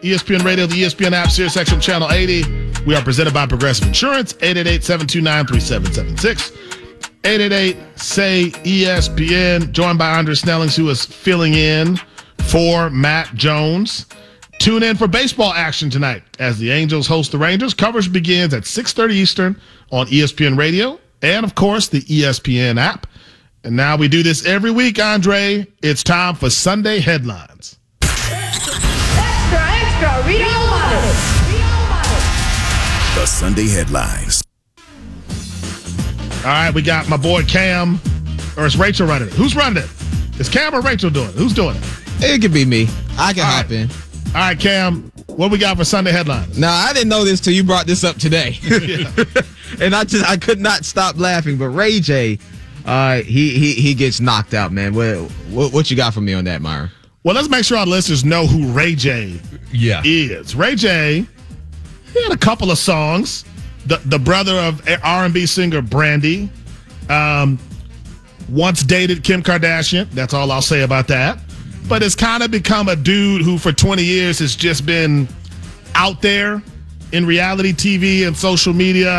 ESPN Radio, the ESPN app, Sirius XM Channel 80. We are presented by Progressive Insurance, 888-729-3776. 888-SAY-ESPN. Joined by Andre Snellings, who is filling in for Matt Jones. Tune in for baseball action tonight as the Angels host the Rangers. Coverage begins at 6:30 Eastern on ESPN Radio and, of course, the ESPN app. And now we do this every week, Andre. It's time for Sunday Headlines. Extra, read all about it. The Sunday Headlines. All right, we got my boy Cam, or is Rachel running it? Who's running it? Is Cam or Rachel doing it? Who's doing it? It could be me. I can hop in. All right, Cam, what we got for Sunday Headlines? Now, I didn't know this till you brought this up today. Yeah. And I could not stop laughing. But Ray J, he gets knocked out, man. What you got for me on that, Myron? Well, let's make sure our listeners know who Ray J is. Ray J, he had a couple of songs. The brother of R&B singer Brandy, once dated Kim Kardashian. That's all I'll say about that. But it's kind of become a dude who for 20 years has just been out there in reality TV and social media.